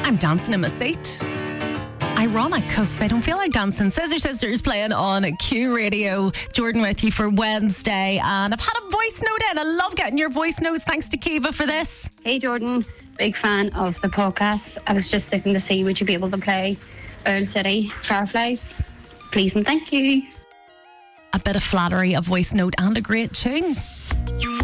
I'm dancing in my seat. Ironic, because they don't feel like dancing. Scissor Sisters playing on Q Radio. Jordan with you for Wednesday, and I've had a voice note in. I love getting your voice notes. Thanks to Kiva for this. Hey Jordan, big fan of the podcast. I was just looking to see, would you be able to play Earl City Fireflies? Please and thank you. A bit of flattery, a voice note, and a great tune.